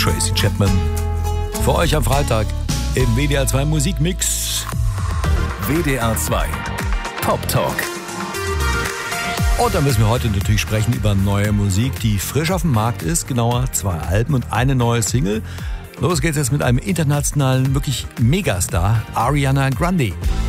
Tracy Chapman. Für euch am Freitag im WDR 2 Musikmix. WDR 2 Pop Talk. Und dann müssen wir heute natürlich sprechen über neue Musik, die frisch auf dem Markt ist. Genauer 2 Alben und eine neue Single. Los geht's jetzt mit einem internationalen, wirklich Megastar, Ariana Grande.